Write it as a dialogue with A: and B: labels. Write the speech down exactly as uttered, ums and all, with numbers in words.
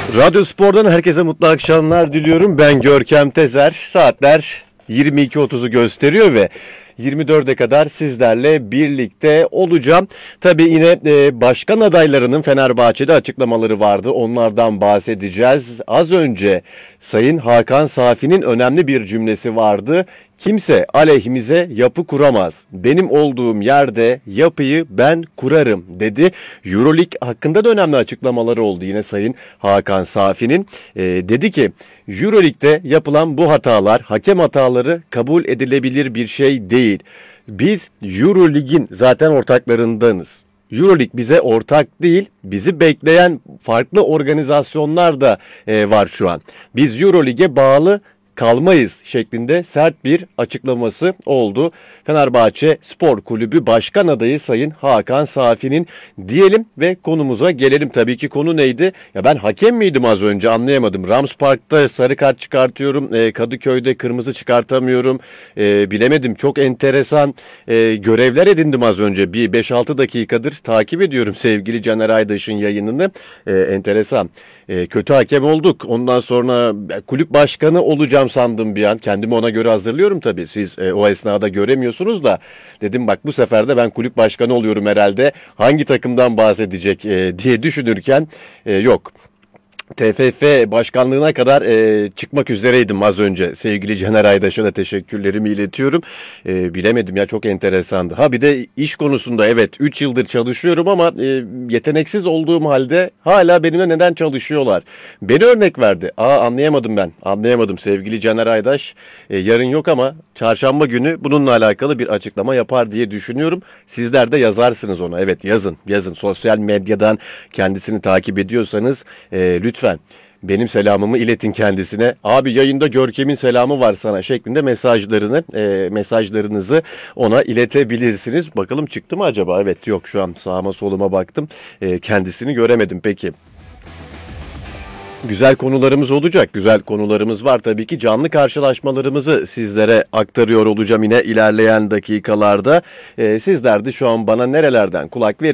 A: Radyo Spor'dan herkese mutlu akşamlar diliyorum. Ben Görkem Tezer. Saatler yirmi iki otuzu gösteriyor ve yirmi dörde kadar sizlerle birlikte olacağım. Tabii yine e, başkan adaylarının Fenerbahçe'de açıklamaları vardı. Onlardan bahsedeceğiz. Az önce Sayın Hakan Safi'nin önemli bir cümlesi vardı. Kimse aleyhimize yapı kuramaz. Benim olduğum yerde yapıyı ben kurarım dedi. Euroleague hakkında da önemli açıklamaları oldu yine Sayın Hakan Safi'nin. E, dedi ki Euroleague'de yapılan bu hatalar, hakem hataları kabul edilebilir bir şey değil. Biz Euroleague'in zaten ortaklarındanız. Euroleague bize ortak değil, bizi bekleyen farklı organizasyonlar da e, var şu an. Biz Euroleague'e bağlı kalmayız şeklinde sert bir açıklaması oldu. Fenerbahçe Spor Kulübü Başkan Adayı Sayın Hakan Safi'nin diyelim ve konumuza gelelim. Tabii ki konu neydi? Ya ben hakem miydim az önce anlayamadım. Rams Park'ta sarı kart çıkartıyorum. E, Kadıköy'de kırmızı çıkartamıyorum. E, bilemedim. Çok enteresan e, görevler edindim az önce. Bir beş altı dakikadır takip ediyorum sevgili Caner Aydaş'ın yayınını. E, enteresan. E, kötü hakem olduk. Ondan sonra kulüp başkanı olacağım sandım bir an. Kendimi ona göre hazırlıyorum tabii. Siz e, o esnada göremiyorsunuz da. Dedim bak bu sefer de ben kulüp başkanı oluyorum herhalde. Hangi takımdan bahsedecek e, diye düşünürken e, yok. T F F başkanlığına kadar e, çıkmak üzereydim az önce. Sevgili Caner Aydaş'a da teşekkürlerimi iletiyorum. E, bilemedim ya, çok enteresandı. Ha bir de iş konusunda evet üç yıldır çalışıyorum ama e, yeteneksiz olduğum halde hala benimle neden çalışıyorlar? Beni örnek verdi. Aa anlayamadım ben. Anlayamadım sevgili Caner Aydaş. E, yarın yok ama çarşamba günü bununla alakalı bir açıklama yapar diye düşünüyorum. Sizler de yazarsınız ona. Evet yazın. Yazın. Sosyal medyadan kendisini takip ediyorsanız e, lütfen Lütfen benim selamımı iletin kendisine. Abi yayında Görkem'in selamı var sana şeklinde mesajlarını e, mesajlarınızı ona iletebilirsiniz. Bakalım çıktı mı acaba? Evet yok, şu an sağıma soluma baktım. E, kendisini göremedim peki. Güzel konularımız olacak. Güzel konularımız var tabii ki. Canlı karşılaşmalarımızı sizlere aktarıyor olacağım yine ilerleyen dakikalarda. E, sizler de şu an bana nerelerden kulak verin.